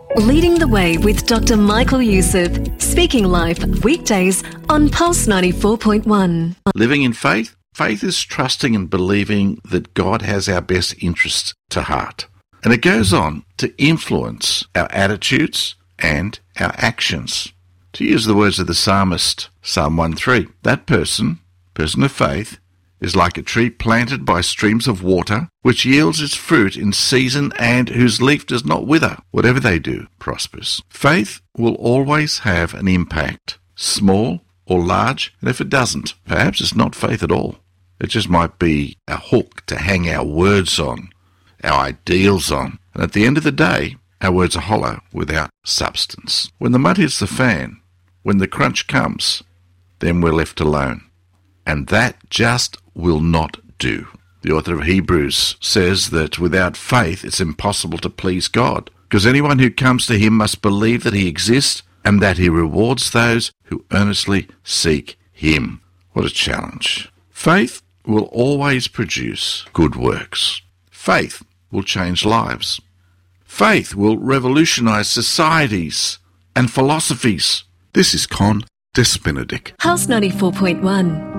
Leading the Way with Dr. Michael Youssef, speaking live weekdays on Pulse 94.1. Living in faith? Faith is trusting and believing that God has our best interests to heart. And it goes on to influence our attitudes and our actions. To use the words of the psalmist, Psalm 1:3, that person of faith, is like a tree planted by streams of water, which yields its fruit in season and whose leaf does not wither. Whatever they do prospers. Faith will always have an impact, small or large, and if it doesn't, perhaps it's not faith at all. It just might be a hook to hang our words on, our ideals on. And at the end of the day, our words are hollow without substance. When the mud hits the fan, when the crunch comes, then we're left alone. And that just will not do. The author of Hebrews says that without faith it's impossible to please God, because anyone who comes to him must believe that he exists and that he rewards those who earnestly seek him. What a challenge. Faith will always produce good works. Faith will change lives. Faith will revolutionize societies and philosophies. This is Con Des Benedict. Pulse 94.1.